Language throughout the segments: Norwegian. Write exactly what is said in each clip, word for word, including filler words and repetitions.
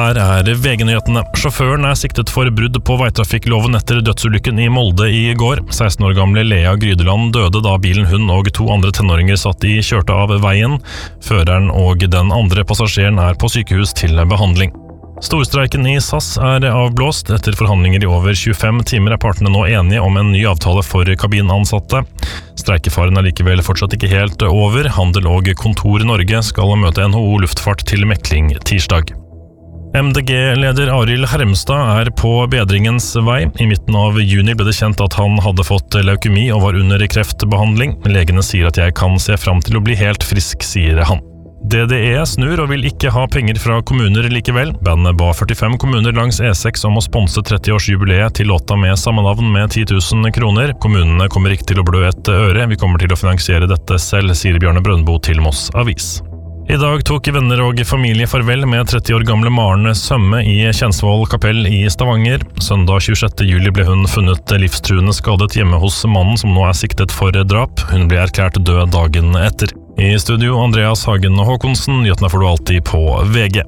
Her er V G-nyhetene. Sjåføren er siktet for brudd på veitrafikkloven etter dødsulykken i Molde i går. seksten år gamle Lea Grydeland døde da bilen hun og to andre tenåringer satt i kjørte av veien. Føreren og den andre passasjeren er på sykehus til behandling. Storstreiken i S A S er avblåst. Etter forhandlinger i over tjuefem timer er partene nå enige om en ny avtale for kabinansatte. Streikefaren er likevel fortsatt ikke helt over. Handel og Kontor Norge skal møte N H O Luftfart til mekling tirsdag. M D G-leder Arild Hermstad er på bedringens vei. I midten av juni ble det kjent at han hadde fått leukemi og var under kreftbehandling. Legene sier at jeg kan se fram til å bli helt frisk, sier han. D D E snur og vil ikke ha penger fra kommuner likevel. Bandet ba førtifem kommuner langs E seks om å sponse trettiårsjubileet til låta med samme navn med ti tusen kroner. Kommunene kommer ikke til å blø et øre. Vi kommer til å finansiere dette selv, sier Bjarne Brøndbo til Moss Avis. I dag tok venner og familie farvel med tretti år gamle Maren Sømme i Kjensvoll kapell i Stavanger. Søndag tjuesjette juli ble hun funnet livstruende skadet hjemme hos mannen som nå er siktet for drap. Hun ble erklært død dagen etter. I studio Andreas Hagen og Håkonsen, nyhetene får du alltid på V G.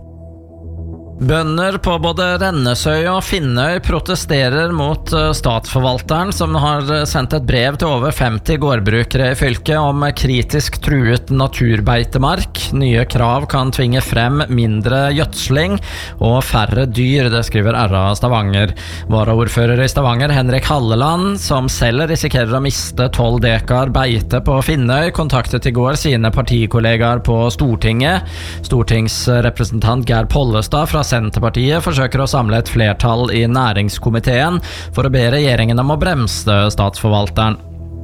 Bønder på både Rennesøy og Finnøy protesterer mot statsforvalteren som har sendt et brev til over femti gårdbrukere i fylket om kritisk truet naturbeitemark. Nye krav kan tvinge frem mindre gjødsling og færre dyr, det skriver R A Stavanger. Varaordfører i Stavanger, Henrik Halleland, som selv risikerer å miste tolv dekar beite på Finnøy, kontaktet i går sine partikollegaer på Stortinget. Stortingsrepresentant Geir Pollestad fra Senterpartiet forsøker å samle et flertall i næringskomiteen for å be regjeringen om å bremse statsforvalteren.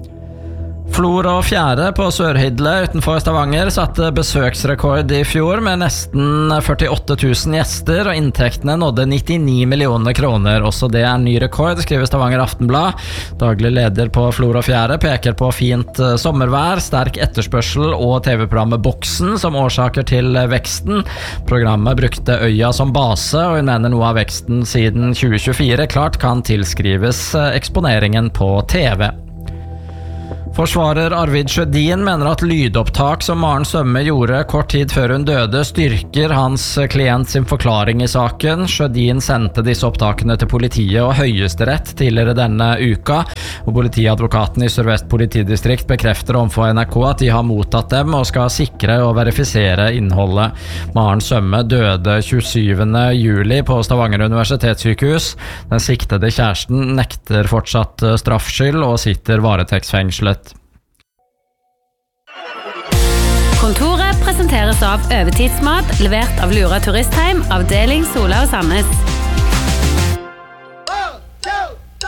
Flor og fjære på Sørhidle utenfor Stavanger satte besøksrekord i fjor med nesten førtiåtte tusen gjester, og inntektene nådde nittini millioner kroner. Også det er ny rekord, skriver Stavanger Aftenblad. Daglig leder på Flor og fjære peker på fint sommervær, sterk etterspørsel og T V-programmet Boksen som årsaker til veksten. Programmet brukte øya som base, og hun mener noe av veksten siden tjue tjuefire klart kan tilskrives eksponeringen på T V. Forsvarer Arvid Sjødin mener at lydopptak som Maren Sømme gjorde kort tid før hun døde, styrker hans klient sin forklaring i saken. Sjødin sendte disse opptakene til politiet og Høyesterett tidligere denne uka, og politiadvokaten i Sør-Vest politidistrikt bekrefter overfor N R K at de har mottatt dem og skal sikre og verifisere innholdet. Maren Sømme døde tjuesyvende juli på Stavanger universitetssykehus. Den siktede kjæresten nekter fortsatt straffskyld og sitter varetektsfengslet. Kontoret presenteres av Overtidsmat, levert av Lura Turistheim, avdeling Sola og Sandnes.